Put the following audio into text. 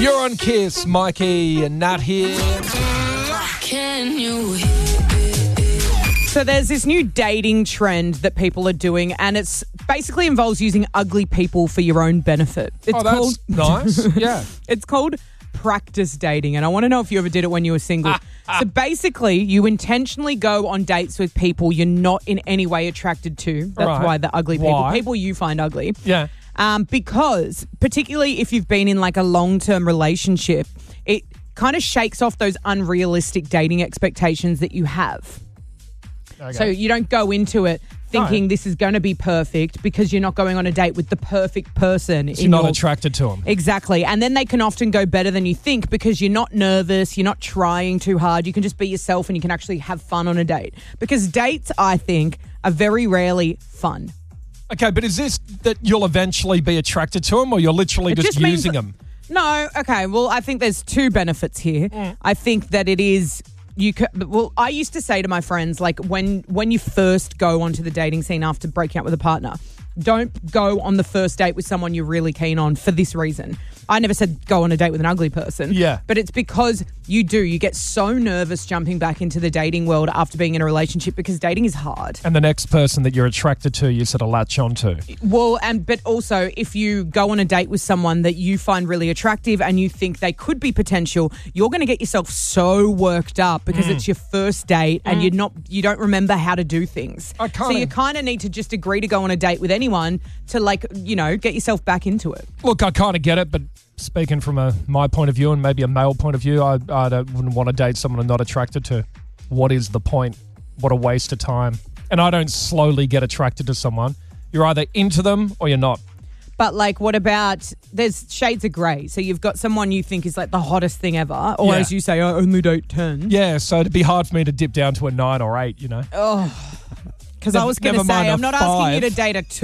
You're on Kiss, Mikey and Nat here. Can you So there's this new dating trend that people are doing, and it's basically involves using ugly people for your own benefit. It's That's nice. Yeah. It's called practice dating, and I want to know if you ever did it when you were single. So basically, you intentionally go on dates with people you're not in any way attracted to. That's Right. why the ugly people. Why? People you find ugly. Yeah. Because particularly if you've been in like a long-term relationship, it kind of shakes off those unrealistic dating expectations that you have. Okay. So you don't go into it thinking this is going to be perfect because you're not going on a date with the perfect person. You're not attracted to them. Exactly. And then they can often go better than you think because you're not nervous, you're not trying too hard. You can just be yourself and you can actually have fun on a date. Because dates, I think, are very rarely fun. Okay, but is this that you'll eventually be attracted to them or you're literally just means using them? No. Okay. Well, I think there's two benefits here. I think that it is... I used to say to my friends, like, when you first go onto the dating scene after breaking up with a partner, don't go on the first date with someone you're really keen on for this reason. I never said go on a date with an ugly person. Yeah. But it's because you get so nervous jumping back into the dating world after being in a relationship because dating is hard. And the next person that you're attracted to, you sort of latch onto. Well, but also if you go on a date with someone that you find really attractive and you think they could be potential, you're going to get yourself so worked up because it's your first date and you don't remember how to do things. So you kind of need to just agree to go on a date with anyone to get yourself back into it. Look, I kind of get it, but speaking from my point of view and maybe a male point of view, I wouldn't want to date someone I'm not attracted to. What is the point? What a waste of time. And I don't slowly get attracted to someone. You're either into them or you're not. But what about, there's shades of grey. So you've got someone you think is like the hottest thing ever, or as you say, I only date 10. Yeah, so it'd be hard for me to dip down to a 9 or 8, you know. Because I was going to say, I'm not asking you to date a 2.